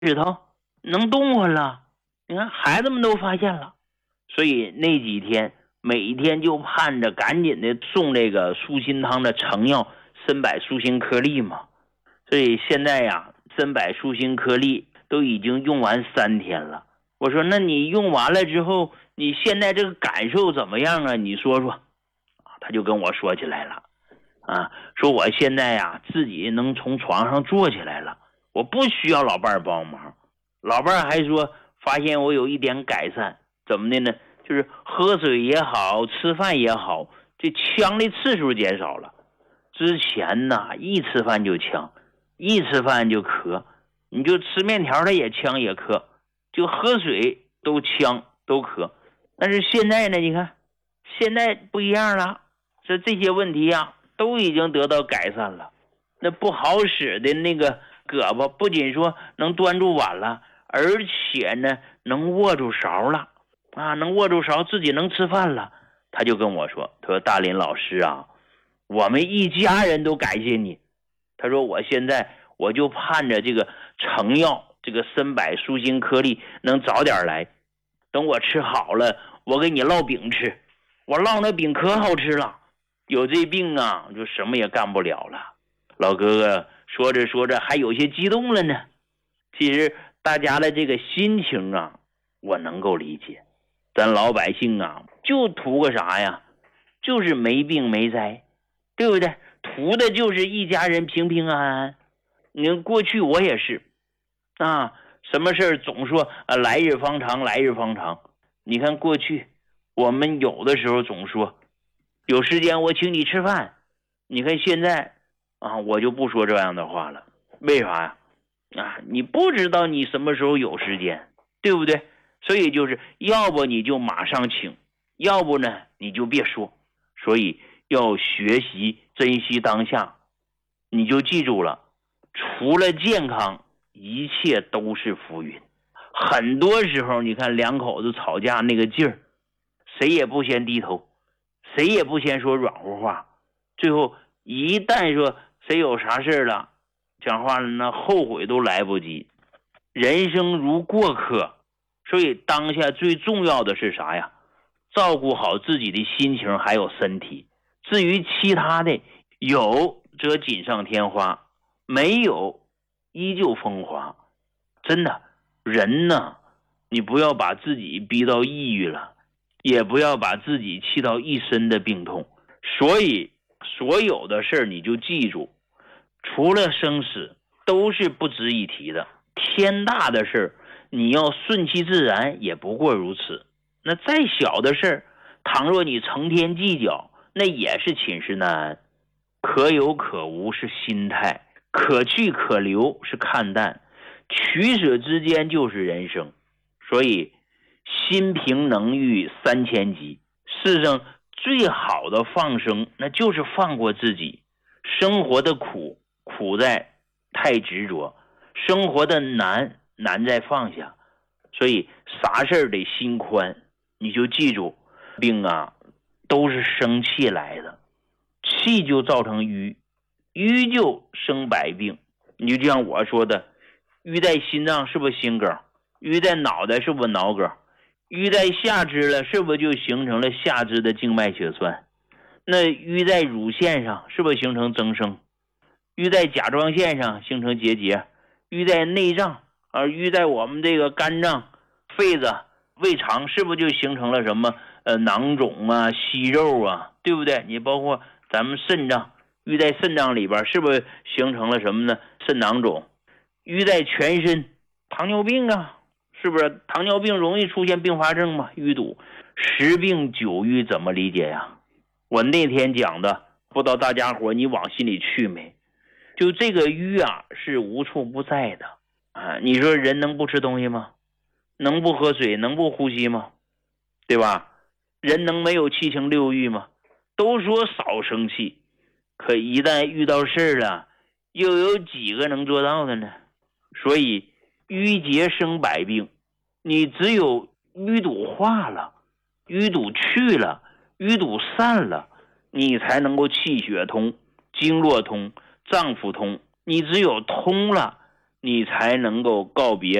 指头能动弹了，你看孩子们都发现了，所以那几天每天就盼着赶紧的送这个舒心汤的成药参柏舒心颗粒嘛。所以现在呀，参柏舒心颗粒都已经用完3天了。我说那你用完了之后，你现在这个感受怎么样啊？你说说。他就跟我说起来了说我现在呀自己能从床上坐起来了，我不需要老伴儿帮忙。老伴儿还说发现我有一点改善，怎么的呢？就是喝水也好，吃饭也好，这呛的次数减少了。之前呢，一吃饭就呛，一吃饭就咳，你就吃面条它也呛也咳，就喝水都呛都咳。但是现在呢，你看现在不一样了，这些问题啊都已经得到改善了。那不好使的那个胳膊不仅说能端住碗了，而且呢能握住勺了能握住勺，自己能吃饭了。他就跟我说，他说大林老师啊，我们一家人都感谢你。他说我现在我就盼着这个成药这个参柏舒心颗粒能早点来，等我吃好了我给你烙饼吃，我烙那饼可好吃了，有这病啊就什么也干不了了。老哥哥说着说着还有些激动了呢。其实大家的这个心情啊我能够理解，咱老百姓啊就图个啥呀，就是没病没灾，对不对？图的就是一家人平平安安。你看过去我也是什么事总说来日方长来日方长。你看过去我们有的时候总说有时间我请你吃饭，你看现在我就不说这样的话了。为啥呀？你不知道你什么时候有时间，对不对？所以就是要不你就马上请，要不呢你就别说。所以要学习珍惜当下。你就记住了，除了健康一切都是浮云。很多时候你看两口子吵架那个劲儿，谁也不先低头，谁也不先说软乎话，最后一旦说谁有啥事了讲话了，那后悔都来不及。人生如过客，所以当下最重要的是啥呀？照顾好自己的心情还有身体。至于其他的，有则锦上添花，没有依旧风华。真的，人呢，你不要把自己逼到抑郁了，也不要把自己气到一身的病痛。所以所有的事你就记住，除了生死都是不值一提的。天大的事你要顺其自然，也不过如此。那再小的事倘若你成天计较，那也是寝食难安。可有可无是心态，可去可留是看淡，取舍之间就是人生。所以心平能御3000疾，世上最好的放生那就是放过自己。生活的苦，苦在太执着，生活的难，难在放下。所以啥事得心宽。你就记住，病都是生气来的，气就造成瘀，瘀就生百病。你就像我说的，瘀在心脏是不是心梗，瘀在脑袋是不是脑梗，瘀在下肢了是不是就形成了下肢的静脉血栓，那瘀在乳腺上是不是形成增生，瘀在甲状腺上形成结节，瘀在内脏瘀在我们这个肝脏、肺子、胃肠是不是就形成了什么囊肿息肉对不对？你包括咱们肾脏，淤在肾脏里边是不是形成了什么呢？肾囊肿。淤在全身，糖尿病是不是糖尿病容易出现并发症嘛？淤堵。10病9瘀怎么理解呀？我那天讲的，不知道大家伙你往心里去没？就这个瘀是无处不在的你说人能不吃东西吗？能不喝水？能不呼吸吗？对吧？人能没有七情六欲吗？都说少生气，可一旦遇到事了，又有几个能做到的呢？所以瘀结生百病，你只有淤堵化了，淤堵去了，淤堵散了，你才能够气血通，经络通，脏腑通。你只有通了， 你才能够告别